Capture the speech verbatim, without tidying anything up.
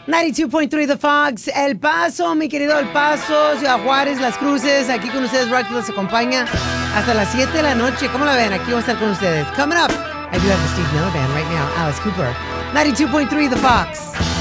noventa y dos punto tres The Fox, El Paso, mi querido El Paso, Ciudad Juárez, Las Cruces, aquí con ustedes, Rocky los acompaña hasta las siete de la noche. ¿Cómo la ven? Aquí vamos a estar con ustedes. Coming up, I do have the Steve Miller Band right now, Alice Cooper. noventa y dos punto tres The Fox.